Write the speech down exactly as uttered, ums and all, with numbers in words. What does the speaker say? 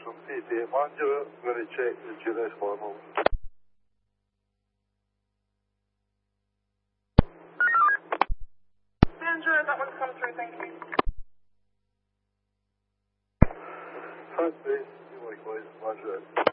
from P T. Mind you, I'm going to check the Julius for a moment. Andrew, that one's come through, thank you. Hi, Steve. Likewise, Roger.